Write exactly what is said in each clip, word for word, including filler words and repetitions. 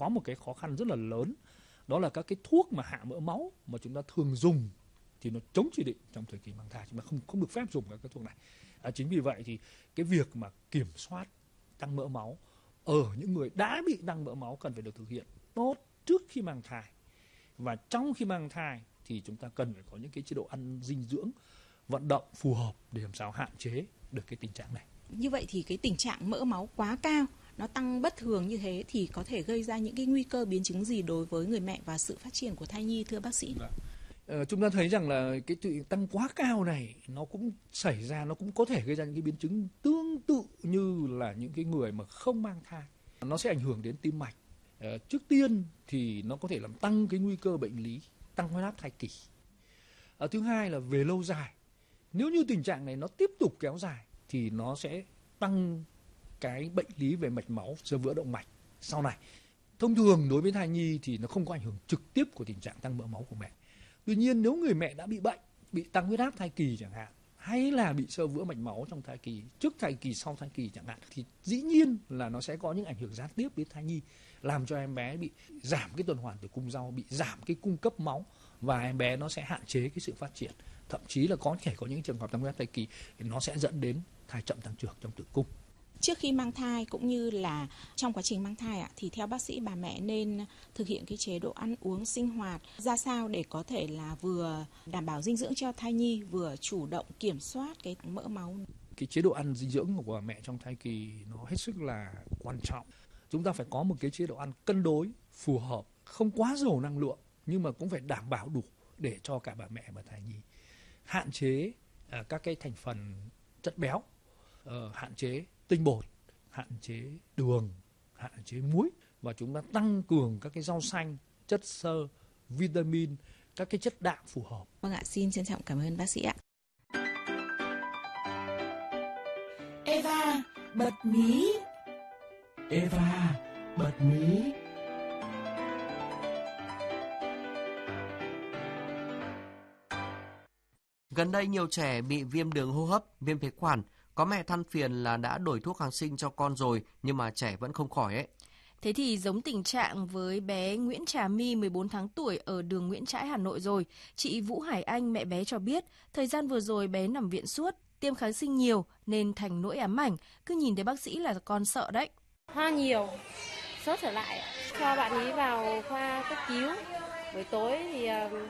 có một cái khó khăn rất là lớn, đó là các cái thuốc mà hạ mỡ máu mà chúng ta thường dùng thì nó chống chỉ định trong thời kỳ mang thai, chúng ta không không được phép dùng các cái thuốc này. À, chính vì vậy thì cái việc mà kiểm soát tăng mỡ máu ở những người đã bị tăng mỡ máu cần phải được thực hiện tốt trước khi mang thai, và trong khi mang thai thì chúng ta cần phải có những cái chế độ ăn dinh dưỡng, vận động phù hợp để làm sao hạn chế được cái tình trạng này. Như vậy thì cái tình trạng mỡ máu quá cao, nó tăng bất thường như thế thì có thể gây ra những cái nguy cơ biến chứng gì đối với người mẹ và sự phát triển của thai nhi, thưa bác sĩ? Ờ, chúng ta thấy rằng là cái sự tăng quá cao này nó cũng xảy ra, nó cũng có thể gây ra những cái biến chứng tương tự như là những cái người mà không mang thai. Nó sẽ ảnh hưởng đến tim mạch. Ờ, trước tiên thì nó có thể làm tăng cái nguy cơ bệnh lý, tăng huyết áp thai kỳ. Ờ, thứ hai là về lâu dài, nếu như tình trạng này nó tiếp tục kéo dài thì nó sẽ tăng cái bệnh lý về mạch máu, xơ vữa động mạch sau này. Thông thường đối với thai nhi thì nó không có ảnh hưởng trực tiếp của tình trạng tăng mỡ máu của mẹ. Tuy nhiên nếu người mẹ đã bị bệnh, bị tăng huyết áp thai kỳ chẳng hạn, hay là bị xơ vữa mạch máu trong thai kỳ, trước thai kỳ, sau thai kỳ chẳng hạn, thì dĩ nhiên là nó sẽ có những ảnh hưởng gián tiếp đến thai nhi, làm cho em bé bị giảm cái tuần hoàn tử cung rau, bị giảm cái cung cấp máu, và em bé nó sẽ hạn chế cái sự phát triển. Thậm chí là có thể có những trường hợp tăng huyết áp thai kỳ thì nó sẽ dẫn đến thai chậm tăng trưởng trong tử cung. Trước khi mang thai cũng như là trong quá trình mang thai ạ, thì theo bác sĩ bà mẹ nên thực hiện cái chế độ ăn uống sinh hoạt ra sao để có thể là vừa đảm bảo dinh dưỡng cho thai nhi, vừa chủ động kiểm soát cái mỡ máu. Cái chế độ ăn dinh dưỡng của bà mẹ trong thai kỳ nó hết sức là quan trọng. Chúng ta phải có một cái chế độ ăn cân đối, phù hợp, không quá giàu năng lượng nhưng mà cũng phải đảm bảo đủ để cho cả bà mẹ và thai nhi. Hạn chế à, các cái thành phần chất béo, uh, hạn chế tinh bột, hạn chế đường, hạn chế muối, và chúng ta tăng cường các cái rau xanh, chất xơ, vitamin, các cái chất đạm phù hợp. Vâng ạ, xin trân trọng cảm ơn bác sĩ ạ. Eva bật mí. Eva bật mí. Gần đây nhiều trẻ bị viêm đường hô hấp, viêm phế quản. Có mẹ than phiền là đã đổi thuốc kháng sinh cho con rồi nhưng mà trẻ vẫn không khỏi ấy. Thế thì giống tình trạng với bé Nguyễn Trà My mười bốn tháng tuổi ở đường Nguyễn Trãi, Hà Nội rồi. Chị Vũ Hải Anh, mẹ bé cho biết, thời gian vừa rồi bé nằm viện suốt, tiêm kháng sinh nhiều nên thành nỗi ám ảnh, cứ nhìn thấy bác sĩ là con sợ đấy. Ho nhiều, sốt trở lại, cho bạn ấy vào khoa cấp cứu. Buổi tối thì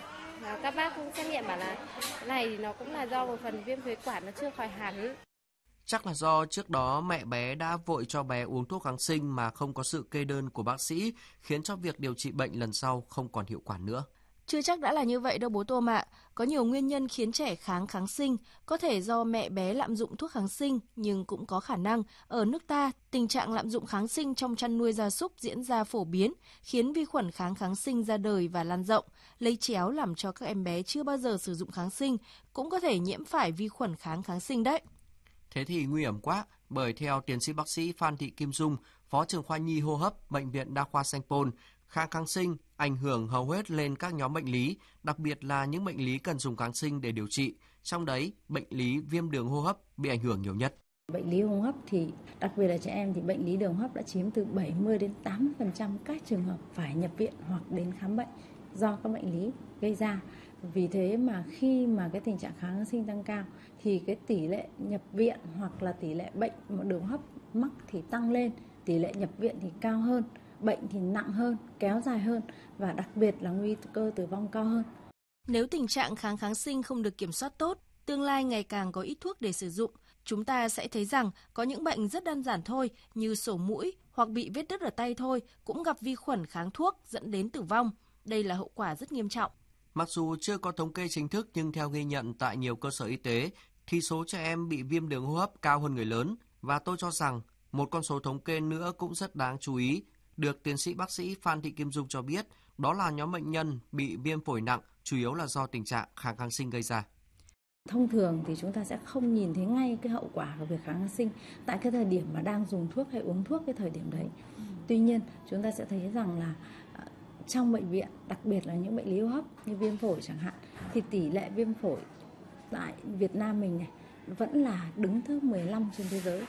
các bác cũng xét nghiệm bảo là cái này thì nó cũng là do một phần viêm phế quản nó chưa khỏi hẳn. Chắc là do trước đó mẹ bé đã vội cho bé uống thuốc kháng sinh mà không có sự kê đơn của bác sĩ, khiến cho việc điều trị bệnh lần sau không còn hiệu quả nữa. Chưa chắc đã là như vậy đâu bố Tôm ạ. Có nhiều nguyên nhân khiến trẻ kháng kháng sinh, có thể do mẹ bé lạm dụng thuốc kháng sinh, nhưng cũng có khả năng ở nước ta tình trạng lạm dụng kháng sinh trong chăn nuôi gia súc diễn ra phổ biến, khiến vi khuẩn kháng kháng sinh ra đời và lan rộng, lây chéo làm cho các em bé chưa bao giờ sử dụng kháng sinh cũng có thể nhiễm phải vi khuẩn kháng kháng sinh đấy. Thế thì nguy hiểm quá, bởi theo tiến sĩ bác sĩ Phan Thị Kim Dung, Phó trưởng khoa nhi hô hấp Bệnh viện Đa khoa Sanh Pôn, kháng kháng sinh ảnh hưởng hầu hết lên các nhóm bệnh lý, đặc biệt là những bệnh lý cần dùng kháng sinh để điều trị. Trong đấy, bệnh lý viêm đường hô hấp bị ảnh hưởng nhiều nhất. Bệnh lý hô hấp thì đặc biệt là trẻ em thì bệnh lý đường hô hấp đã chiếm từ bảy mươi đến tám mươi phần trăm các trường hợp phải nhập viện hoặc đến khám bệnh do các bệnh lý gây ra. Vì thế mà khi mà cái tình trạng kháng sinh tăng cao thì cái tỷ lệ nhập viện hoặc là tỷ lệ bệnh đường hô hấp mắc thì tăng lên, tỷ lệ nhập viện thì cao hơn, bệnh thì nặng hơn, kéo dài hơn và đặc biệt là nguy cơ tử vong cao hơn. Nếu tình trạng kháng kháng sinh không được kiểm soát tốt, tương lai ngày càng có ít thuốc để sử dụng, chúng ta sẽ thấy rằng có những bệnh rất đơn giản thôi như sổ mũi hoặc bị vết đứt ở tay thôi cũng gặp vi khuẩn kháng thuốc dẫn đến tử vong. Đây là hậu quả rất nghiêm trọng. Mặc dù chưa có thống kê chính thức nhưng theo ghi nhận tại nhiều cơ sở y tế thì số trẻ em bị viêm đường hô hấp cao hơn người lớn, và tôi cho rằng một con số thống kê nữa cũng rất đáng chú ý được tiến sĩ bác sĩ Phan Thị Kim Dung cho biết, đó là nhóm bệnh nhân bị viêm phổi nặng chủ yếu là do tình trạng kháng kháng sinh gây ra. Thông thường thì chúng ta sẽ không nhìn thấy ngay cái hậu quả của việc kháng kháng sinh tại cái thời điểm mà đang dùng thuốc hay uống thuốc cái thời điểm đấy. Tuy nhiên chúng ta sẽ thấy rằng là trong bệnh viện, đặc biệt là những bệnh lý hô hấp như viêm phổi chẳng hạn, thì tỷ lệ viêm phổi tại Việt Nam mình này vẫn là đứng thứ mười lăm trên thế giới.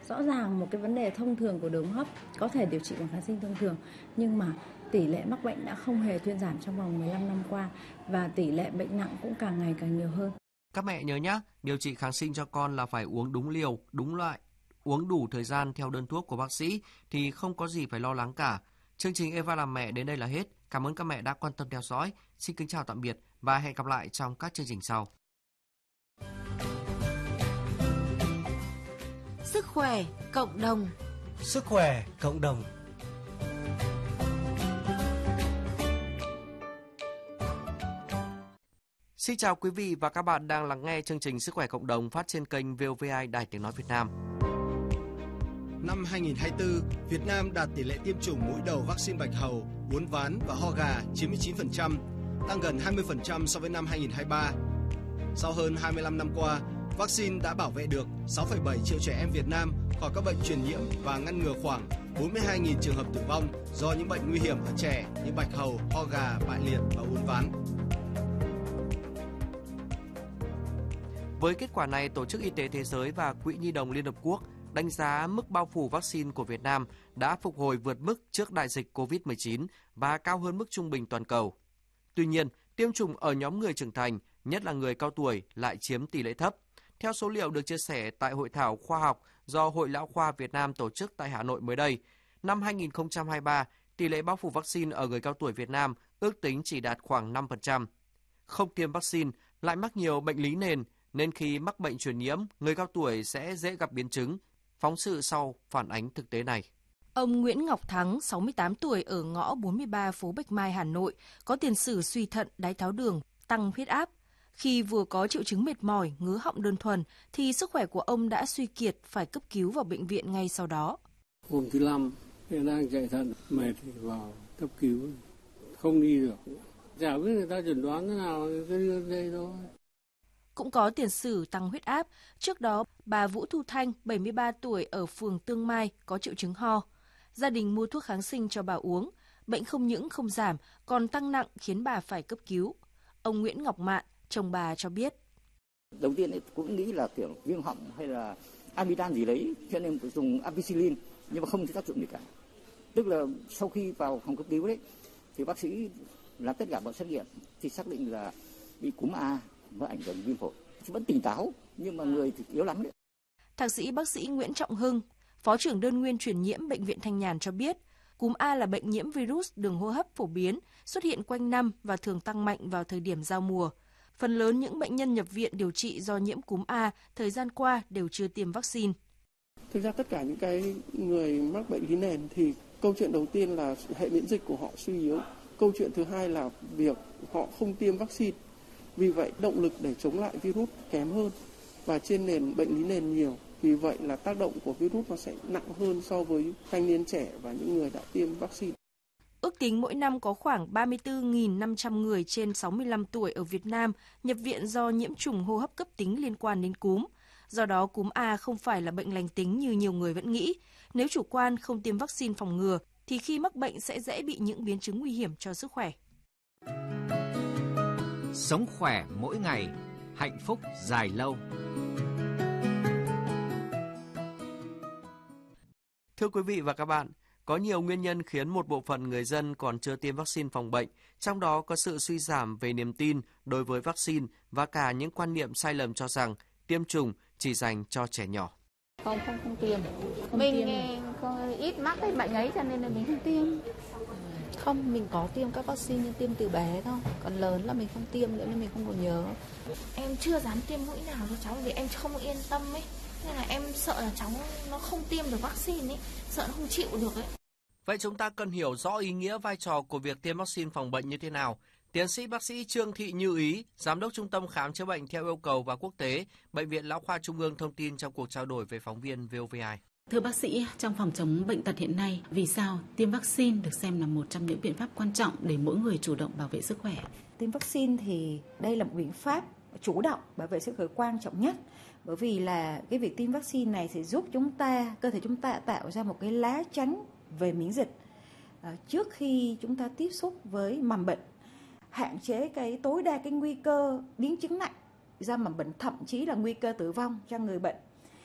Rõ ràng một cái vấn đề thông thường của đường hô hấp có thể điều trị bằng kháng sinh thông thường, nhưng mà tỷ lệ mắc bệnh đã không hề thuyên giảm trong vòng mười lăm năm qua và tỷ lệ bệnh nặng cũng càng ngày càng nhiều hơn. Các mẹ nhớ nhé, điều trị kháng sinh cho con là phải uống đúng liều, đúng loại, uống đủ thời gian theo đơn thuốc của bác sĩ thì không có gì phải lo lắng cả. Chương trình Eva làm mẹ đến đây là hết. Cảm ơn các mẹ đã quan tâm theo dõi. Xin kính chào tạm biệt và hẹn gặp lại trong các chương trình sau. Sức khỏe cộng đồng. Sức khỏe cộng đồng. Xin chào quý vị và các bạn đang lắng nghe chương trình Sức khỏe cộng đồng phát trên kênh vê o vê i Đài Tiếng nói Việt Nam. Năm hai nghìn không trăm hai mươi tư, Việt Nam đạt tỷ lệ tiêm chủng mũi đầu vaccine bạch hầu, uốn ván và ho gà chín mươi chín phần trăm, tăng gần hai mươi phần trăm so với năm hai nghìn không trăm hai mươi ba. Sau hơn hai mươi lăm năm qua, vaccine đã bảo vệ được sáu phẩy bảy triệu trẻ em Việt Nam khỏi các bệnh truyền nhiễm và ngăn ngừa khoảng bốn mươi hai nghìn trường hợp tử vong do những bệnh nguy hiểm ở trẻ như bạch hầu, ho gà, bại liệt và uốn ván. Với kết quả này, Tổ chức Y tế Thế giới và Quỹ Nhi đồng Liên Hợp Quốc đánh giá mức bao phủ vaccine của Việt Nam đã phục hồi vượt mức trước đại dịch covid mười chín và cao hơn mức trung bình toàn cầu. Tuy nhiên, tiêm chủng ở nhóm người trưởng thành, nhất là người cao tuổi, lại chiếm tỷ lệ thấp. Theo số liệu được chia sẻ tại Hội thảo khoa học do Hội Lão khoa Việt Nam tổ chức tại Hà Nội mới đây, năm hai nghìn không trăm hai mươi ba, tỷ lệ bao phủ vaccine ở người cao tuổi Việt Nam ước tính chỉ đạt khoảng năm phần trăm. Không tiêm vaccine lại mắc nhiều bệnh lý nền, nên khi mắc bệnh truyền nhiễm, người cao tuổi sẽ dễ gặp biến chứng. Phóng sự sau phản ánh thực tế này. Ông Nguyễn Ngọc Thắng, sáu mươi tám tuổi, ở ngõ bốn mươi ba phố Bạch Mai, Hà Nội, có tiền sử suy thận, đái tháo đường, tăng huyết áp. Khi vừa có triệu chứng mệt mỏi, ngứa họng đơn thuần, thì sức khỏe của ông đã suy kiệt, phải cấp cứu vào bệnh viện ngay sau đó. Hôm thứ năm, đang chạy thận, mệt thì vào cấp cứu, không đi được. Chả biết người ta chẩn đoán thế nào, cứ đưa đây thôi. Cũng có tiền sử tăng huyết áp. Trước đó, bà Vũ Thu Thanh, bảy mươi ba tuổi, ở phường Tương Mai, có triệu chứng ho. Gia đình mua thuốc kháng sinh cho bà uống. Bệnh không những không giảm, còn tăng nặng khiến bà phải cấp cứu. Ông Nguyễn Ngọc Mạn, chồng bà, cho biết. Đầu tiên ấy, cũng nghĩ là kiểu viêm họng hay là amidan gì đấy, cho nên dùng ampicillin, nhưng mà không có tác dụng gì cả. Tức là sau khi vào phòng cấp cứu đấy, thì bác sĩ làm tất cả mọi xét nghiệm, thì xác định là bị cúm A và ảnh hưởng viêm phổi. Vẫn tỉnh táo, nhưng mà người thì yếu lắm đấy. Thạc sĩ bác sĩ Nguyễn Trọng Hưng, Phó trưởng đơn nguyên truyền nhiễm Bệnh viện Thanh Nhàn cho biết, cúm A là bệnh nhiễm virus đường hô hấp phổ biến, xuất hiện quanh năm và thường tăng mạnh vào thời điểm giao mùa. Phần lớn những bệnh nhân nhập viện điều trị do nhiễm cúm A thời gian qua đều chưa tiêm vaccine. Thực ra tất cả những cái người mắc bệnh lý nền thì câu chuyện đầu tiên là hệ miễn dịch của họ suy yếu. Câu chuyện thứ hai là việc họ không tiêm vaccine. Vì vậy động lực để chống lại virus kém hơn và trên nền bệnh lý nền nhiều. Vì vậy là tác động của virus nó sẽ nặng hơn so với thanh niên trẻ và những người đã tiêm vaccine. Ước tính mỗi năm có khoảng ba mươi tư nghìn năm trăm người trên sáu mươi lăm tuổi ở Việt Nam nhập viện do nhiễm trùng hô hấp cấp tính liên quan đến cúm. Do đó, cúm A không phải là bệnh lành tính như nhiều người vẫn nghĩ. Nếu chủ quan không tiêm vaccine phòng ngừa, thì khi mắc bệnh sẽ dễ bị những biến chứng nguy hiểm cho sức khỏe. Sống khỏe mỗi ngày, hạnh phúc dài lâu. Thưa quý vị và các bạn, có nhiều nguyên nhân khiến một bộ phận người dân còn chưa tiêm vaccine phòng bệnh, trong đó có sự suy giảm về niềm tin đối với vaccine và cả những quan niệm sai lầm cho rằng tiêm chủng chỉ dành cho trẻ nhỏ. Không, không, không tiêm. Không mình tiêm. Không, ít mắc cái bệnh ấy cho nên là mình không tiêm. Không, mình có tiêm các vaccine nhưng tiêm từ bé thôi. Còn lớn là mình không tiêm nữa nên mình không còn nhớ. Em chưa dám tiêm mũi nào cho cháu vì em không yên tâm ấy. Nên là em sợ là cháu nó không tiêm được vaccine ấy, sợ nó không chịu được ấy. Vậy chúng ta cần hiểu rõ ý nghĩa vai trò của việc tiêm vaccine phòng bệnh như thế nào. Tiến sĩ bác sĩ Trương Thị Như Ý, Giám đốc Trung tâm Khám chữa bệnh theo yêu cầu và quốc tế, Bệnh viện Lão khoa Trung ương thông tin trong cuộc trao đổi với phóng viên vê o vê i. Thưa bác sĩ, trong phòng chống bệnh tật hiện nay, vì sao tiêm vaccine được xem là một trong những biện pháp quan trọng để mỗi người chủ động bảo vệ sức khỏe? Tiêm vaccine thì đây là một biện pháp chủ động bảo vệ sức khỏe quan trọng nhất, bởi vì là cái việc tiêm vaccine này sẽ giúp chúng ta, cơ thể chúng ta tạo ra một cái lá chắn về miễn dịch à, trước khi chúng ta tiếp xúc với mầm bệnh, hạn chế cái tối đa cái nguy cơ biến chứng nặng do mầm bệnh, thậm chí là nguy cơ tử vong cho người bệnh.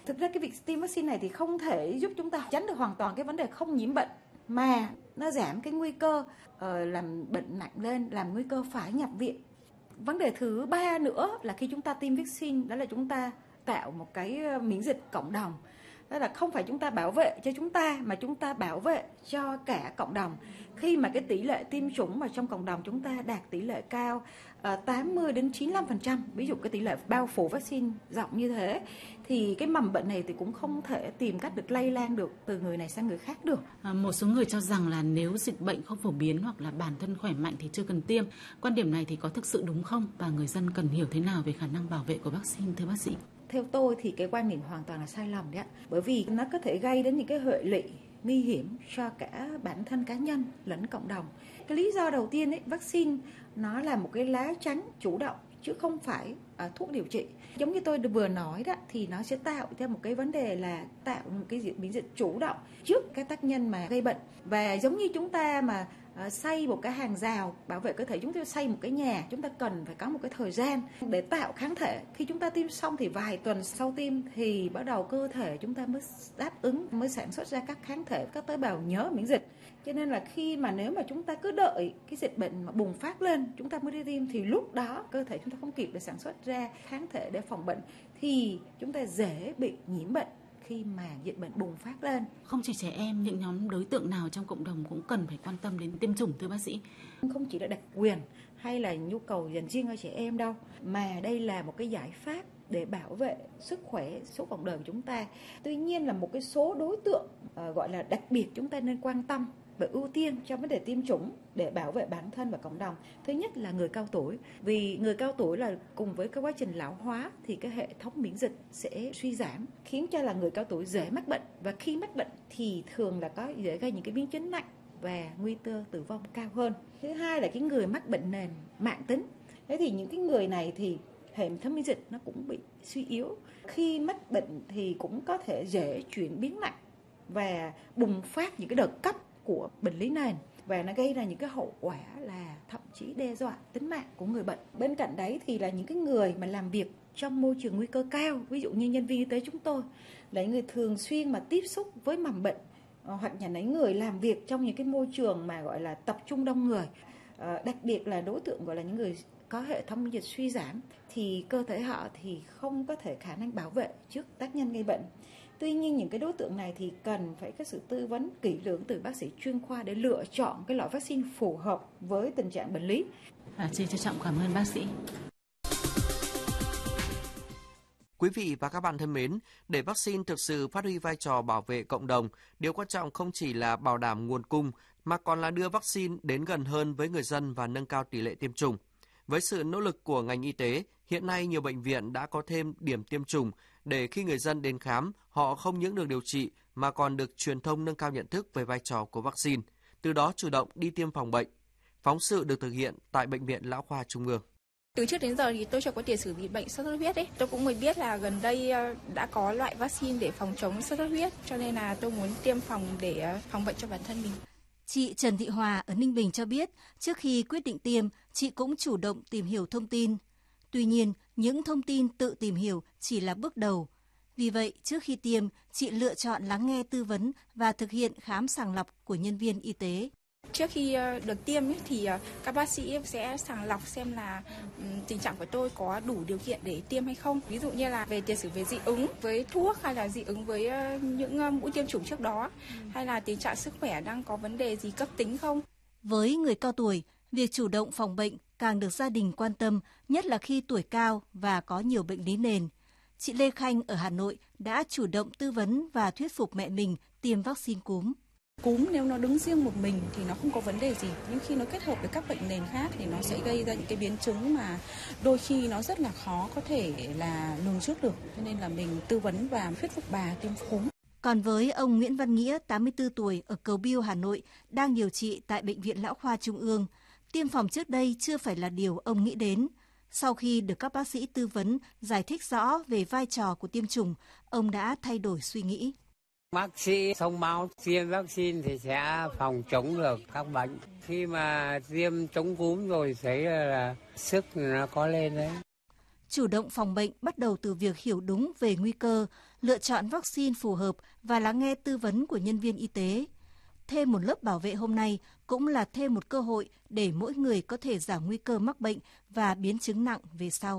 Thực ra cái việc tiêm vaccine này thì không thể giúp chúng ta tránh được hoàn toàn cái vấn đề không nhiễm bệnh, mà nó giảm cái nguy cơ uh, làm bệnh nặng lên, làm nguy cơ phải nhập viện. Vấn đề thứ ba nữa là khi chúng ta tiêm vaccine, đó là chúng ta tạo một cái miễn dịch cộng đồng. Đó là không phải chúng ta bảo vệ cho chúng ta, mà chúng ta bảo vệ cho cả cộng đồng. Khi mà cái tỷ lệ tiêm chủng vào trong cộng đồng chúng ta đạt tỷ lệ cao tám mươi đến chín mươi lăm phần trăm, ví dụ cái tỷ lệ bao phủ vaccine rộng như thế, thì cái mầm bệnh này thì cũng không thể tìm cách được lây lan được từ người này sang người khác được. À, một số người cho rằng là nếu dịch bệnh không phổ biến hoặc là bản thân khỏe mạnh thì chưa cần tiêm. Quan điểm này thì có thực sự đúng không? Và người dân cần hiểu thế nào về khả năng bảo vệ của vaccine, thưa bác sĩ? Theo tôi thì cái quan điểm hoàn toàn là sai lầm đấy ạ. Bởi vì nó có thể gây đến những cái hệ lụy nguy hiểm cho cả bản thân cá nhân lẫn cộng đồng. Cái lý do đầu tiên ấy, vaccine nó là một cái lá chắn chủ động chứ không phải uh, thuốc điều trị. Giống như tôi vừa nói đó, thì nó sẽ tạo ra một cái vấn đề là tạo một cái miễn dịch chủ động trước cái tác nhân mà gây bệnh. Và giống như chúng ta mà uh, xây một cái hàng rào bảo vệ cơ thể, chúng ta xây một cái nhà, chúng ta cần phải có một cái thời gian để tạo kháng thể. Khi chúng ta tiêm xong thì vài tuần sau tiêm thì bắt đầu cơ thể chúng ta mới đáp ứng, mới sản xuất ra các kháng thể, các tế bào nhớ miễn dịch. Cho nên là khi mà nếu mà chúng ta cứ đợi cái dịch bệnh mà bùng phát lên chúng ta mới đi tiêm, thì lúc đó cơ thể chúng ta không kịp để sản xuất ra kháng thể để phòng bệnh, thì chúng ta dễ bị nhiễm bệnh khi mà dịch bệnh bùng phát lên. Không chỉ trẻ em, những nhóm đối tượng nào trong cộng đồng cũng cần phải quan tâm đến tiêm chủng, thưa bác sĩ? Không chỉ là đặc quyền hay là nhu cầu dành riêng cho trẻ em đâu, mà đây là một cái giải pháp để bảo vệ sức khỏe số cộng đồng của chúng ta. Tuy nhiên là một cái số đối tượng uh, gọi là đặc biệt chúng ta nên quan tâm và ưu tiên trong vấn đề tiêm chủng để bảo vệ bản thân và cộng đồng. Thứ nhất là người cao tuổi, vì người cao tuổi là cùng với cái quá trình lão hóa thì cái hệ thống miễn dịch sẽ suy giảm, khiến cho là người cao tuổi dễ mắc bệnh, và khi mắc bệnh thì thường là có dễ gây những cái biến chứng nặng và nguy cơ tử vong cao hơn. Thứ hai là cái người mắc bệnh nền mãn tính. Thế thì những cái người này thì hệ thống miễn dịch nó cũng bị suy yếu. Khi mắc bệnh thì cũng có thể dễ chuyển biến nặng và bùng phát những cái đợt cấp của bệnh lý nền, và nó gây ra những cái hậu quả là thậm chí đe dọa tính mạng của người bệnh. Bên cạnh đấy thì là những cái người mà làm việc trong môi trường nguy cơ cao, ví dụ như nhân viên y tế chúng tôi là những người thường xuyên mà tiếp xúc với mầm bệnh, hoặc là những người làm việc trong những cái môi trường mà gọi là tập trung đông người, đặc biệt là đối tượng gọi là những người có hệ thống miễn dịch suy giảm, thì cơ thể họ thì không có thể khả năng bảo vệ trước tác nhân gây bệnh. Tuy nhiên những cái đối tượng này thì cần phải có sự tư vấn kỹ lưỡng từ bác sĩ chuyên khoa để lựa chọn cái loại vaccine phù hợp với tình trạng bệnh lý. À, xin trân trọng cảm ơn bác sĩ. Quý vị và các bạn thân mến, để vaccine thực sự phát huy vai trò bảo vệ cộng đồng, điều quan trọng không chỉ là bảo đảm nguồn cung mà còn là đưa vaccine đến gần hơn với người dân và nâng cao tỷ lệ tiêm chủng. Với sự nỗ lực của ngành y tế, hiện nay nhiều bệnh viện đã có thêm điểm tiêm chủng để khi người dân đến khám, họ không những được điều trị mà còn được truyền thông nâng cao nhận thức về vai trò của vaccine, từ đó chủ động đi tiêm phòng bệnh. Phóng sự được thực hiện tại Bệnh viện Lão khoa Trung ương. Từ trước đến giờ thì tôi chưa có tiền sử bị bệnh sốt xuất huyết ấy. Tôi cũng mới biết là gần đây đã có loại vaccine để phòng chống sốt xuất huyết, cho nên là tôi muốn tiêm phòng để phòng bệnh cho bản thân mình. Chị Trần Thị Hòa ở Ninh Bình cho biết, trước khi quyết định tiêm, chị cũng chủ động tìm hiểu thông tin. Tuy nhiên, những thông tin tự tìm hiểu chỉ là bước đầu. Vì vậy, trước khi tiêm, chị lựa chọn lắng nghe tư vấn và thực hiện khám sàng lọc của nhân viên y tế. Trước khi được tiêm thì các bác sĩ sẽ sàng lọc xem là tình trạng của tôi có đủ điều kiện để tiêm hay không. Ví dụ như là về tiền sử về dị ứng với thuốc, hay là dị ứng với những mũi tiêm chủng trước đó, hay là tình trạng sức khỏe đang có vấn đề gì cấp tính không. Với người cao tuổi, việc chủ động phòng bệnh càng được gia đình quan tâm, nhất là khi tuổi cao và có nhiều bệnh lý nền. Chị Lê Khanh ở Hà Nội đã chủ động tư vấn và thuyết phục mẹ mình tiêm vaccine cúm. Cúm nếu nó đứng riêng một mình thì nó không có vấn đề gì, nhưng khi nó kết hợp với các bệnh nền khác thì nó sẽ gây ra những cái biến chứng mà đôi khi nó rất là khó có thể là lường trước được. Cho nên là mình tư vấn và thuyết phục bà tiêm cúm. Còn với ông Nguyễn Văn Nghĩa, tám mươi tư tuổi, ở Cầu Biêu, Hà Nội, đang điều trị tại Bệnh viện Lão khoa Trung ương, tiêm phòng trước đây chưa phải là điều ông nghĩ đến. Sau khi được các bác sĩ tư vấn, giải thích rõ về vai trò của tiêm chủng, ông đã thay đổi suy nghĩ. Bác sĩ thông báo tiêm vaccine thì sẽ phòng chống được các bệnh. Khi mà tiêm chống cúm rồi thấy là sức nó có lên đấy. Chủ động phòng bệnh bắt đầu từ việc hiểu đúng về nguy cơ, lựa chọn vaccine phù hợp và lắng nghe tư vấn của nhân viên y tế. Thêm một lớp bảo vệ hôm nay cũng là thêm một cơ hội để mỗi người có thể giảm nguy cơ mắc bệnh và biến chứng nặng về sau.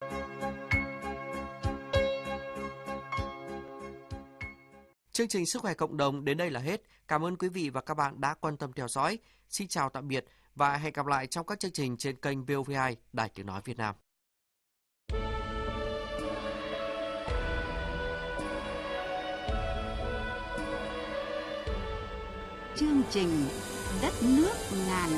Chương trình Sức khỏe cộng đồng đến đây là hết. Cảm ơn quý vị và các bạn đã quan tâm theo dõi. Xin chào tạm biệt và hẹn gặp lại trong các chương trình trên kênh vê o vê hai Đài Tiếng nói Việt Nam. Chương trình Đất nước ngàn